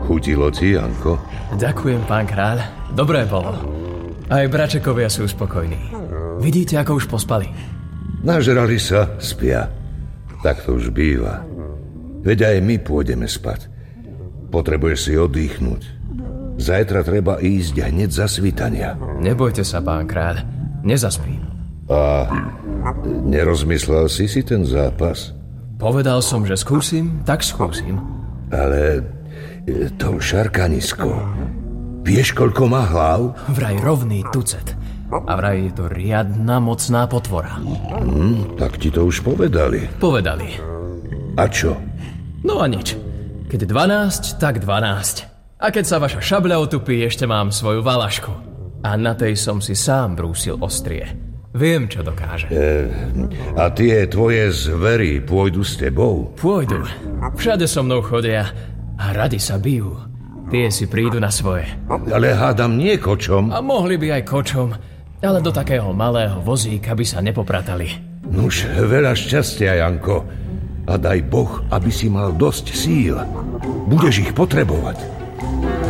Chutilo ti, Janko? Ďakujem, pán kráľ. Dobré bolo. Aj bračekovia sú spokojní. Vidíte, ako už pospali? Nažrali sa, spia. Tak to už býva. Veď aj my pôjdeme spať. Potrebuješ si oddychnúť. Zajtra treba ísť hneď za svitania. Nebojte sa, pán kráľ. Nezaspím. A nerozmyslel si ten zápas? Povedal som, že skúsim, tak skúsim. Ale to šarkanisko, vieš, koľko má hlav? Vraj rovný tucet. A vraj je to riadna mocná potvora. Tak ti to už povedali. Povedali. A čo? No a nič. Keď 12, tak 12. A keď sa vaša šabľa otupí, ešte mám svoju valašku. A na tej som si sám brúsil ostrie. Viem, čo dokáže. A tie tvoje zvery pôjdu s tebou? Pôjdu. Všade so mnou chodia a radi sa bijú. Tie si prídu na svoje. Ale hádam nie kočom. A mohli by aj kočom, ale do takého malého vozíka by sa nepopratali. Nuž, veľa šťastia, Janko. A daj Boh, aby si mal dosť síl. Budeš ich potrebovať.